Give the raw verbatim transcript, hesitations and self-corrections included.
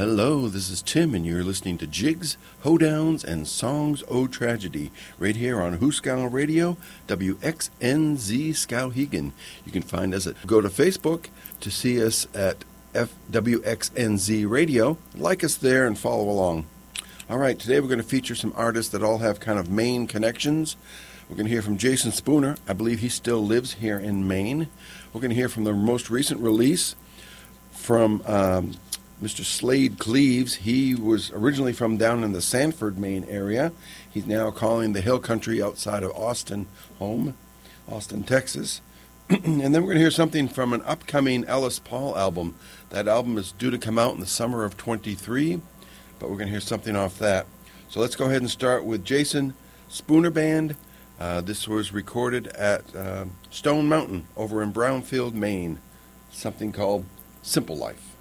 Hello, this is Tim, and you're listening to Jigs, Hoedowns, and Songs O Tragedy, right here on Hooskow Radio, W X N Z Skowhegan. You can find us at, go to Facebook to see us at F W X N Z Radio. Like us there and follow along. All right, today we're going to feature some artists that all have kind of Maine connections. We're going to hear from Jason Spooner. I believe he still lives here in Maine. We're going to hear from the most recent release from um, Mister Slade Cleaves. He was originally from down in the Sanford, Maine area. He's now calling the hill country outside of Austin home, Austin, Texas. And then we're going to hear something from an upcoming Ellis Paul album. That album is due to come out in the summer of twenty-three, but we're going to hear something off that. So let's go ahead and start with Jason Spooner Band. Uh, this was recorded at uh, Stone Mountain over in Brownfield, Maine. Something called Simple Life.